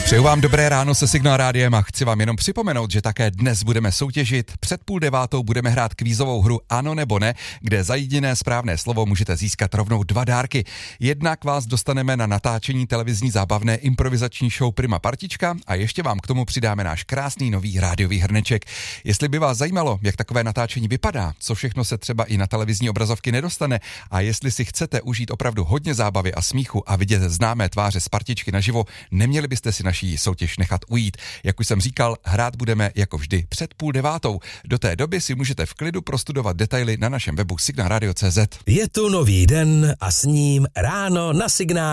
Přeju vám dobré ráno se Signál Rádiem a chci vám jenom připomenout, že také dnes budeme soutěžit. Před 8:30 budeme hrát kvízovou hru Ano nebo ne, kde za jediné správné slovo můžete získat rovnou 2 dárky. Jednak vás dostaneme na natáčení televizní zábavné improvizační show Prima Partička a ještě vám k tomu přidáme náš krásný nový rádiový hrneček. Jestli by vás zajímalo, jak takové natáčení vypadá, co všechno se třeba i na televizní obrazovky nedostane a jestli si chcete užít opravdu hodně zábavy a smíchu a vidět známé tváře z Partičky naživo, neměli byste si naší soutěž nechat ujít. Jak už jsem říkal, hrát budeme jako vždy před 8:30. Do té doby si můžete v klidu prostudovat detaily na našem webu signalradio.cz. Je tu nový den a s ním ráno na Signál.